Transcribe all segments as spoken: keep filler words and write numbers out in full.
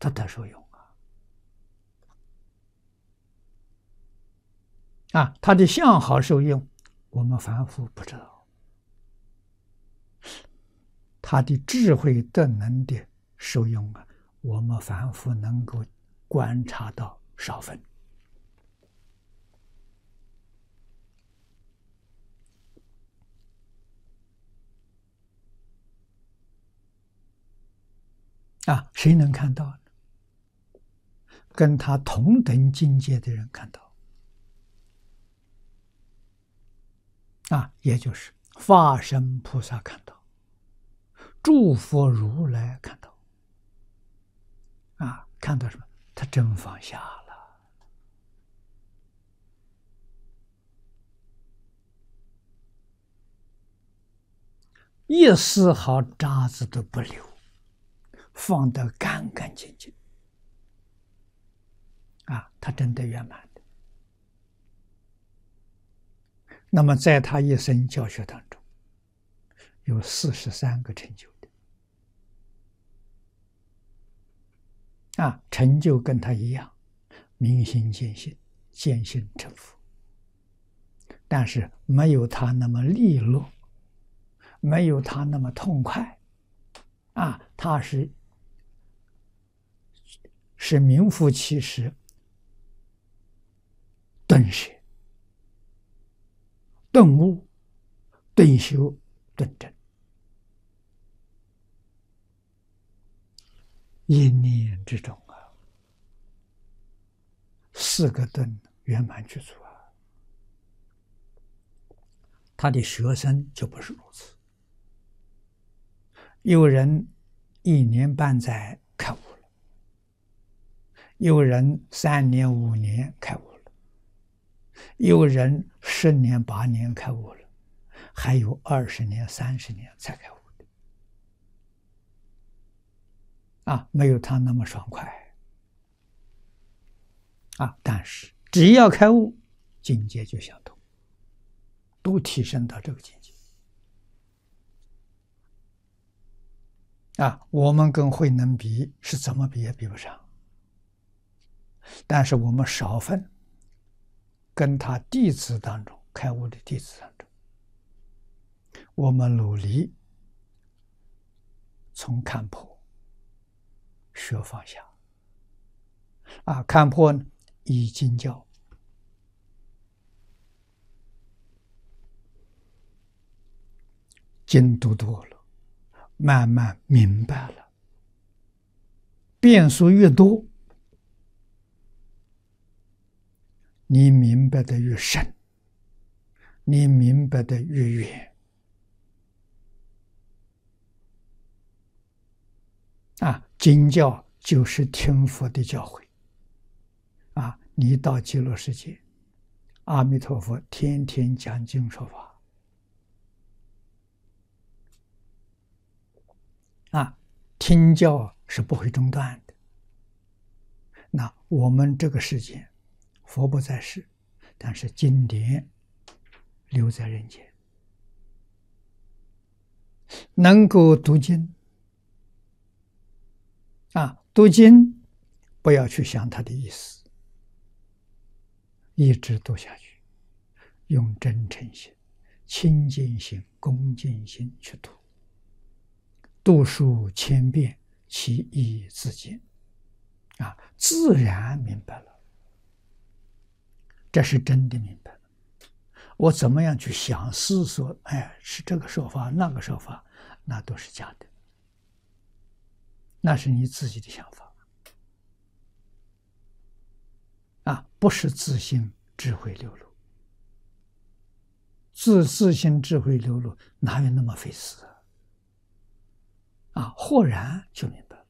他得受用啊！啊，他的相好受用，我们凡夫不知道；他的智慧德能的受用啊，我们凡夫能够观察到少分。啊，谁能看到呢？跟他同等境界的人看到。啊，也就是法身菩萨看到，诸佛如来看到。啊，看到什么？他真放下了。一丝毫渣子都不留，放得干干净净。啊，他真的圆满的。那么在他一生教学当中，有四十三个成就的。啊，成就跟他一样，明心见性，见性成佛。但是没有他那么利落，没有他那么痛快。啊，他是是名副其实顿学、顿悟、顿修、顿证，一念之中啊，四个顿圆满具足啊。他的学生就不是如此。有人一年半载开悟了，有人三年五年开悟了，有人十年八年开悟了，还有二十年三十年才开悟的。啊，没有他那么爽快。啊，但是只要开悟，境界就相同，都提升到这个境界。啊，我们跟慧能比，是怎么比也比不上。但是我们少分，跟他弟子当中开悟的弟子当中，我们努力从看破学放下。啊，看破呢，以经教，经读多了，慢慢明白了，变数越多，你明白的越深，你明白的越远。啊，经教就是听佛的教诲。啊，你到极乐世界，阿弥陀佛天天讲经说法。啊，听教是不会中断的。那我们这个世界，佛不在世，但是经典留在人间，能够读经。啊，读经不要去想它的意思，一直读下去，用真诚心、清净心、恭敬心去读。读数千遍，其义自见。啊，自然明白了，这是真的明白了。我怎么样去想思索？哎，是这个说法，那个说法，那都是假的，那是你自己的想法。啊，不是自性智慧流露，自自性智慧流露，哪有那么费事啊？啊，豁然就明白了。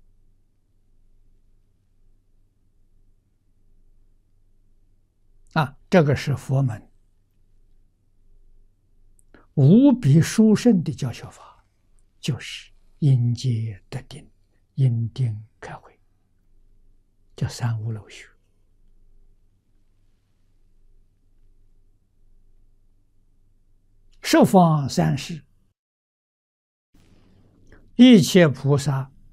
啊，这个是佛门无比殊胜的教学法，就是因戒得定，因定开慧，叫三无漏学。十方三世，一切菩萨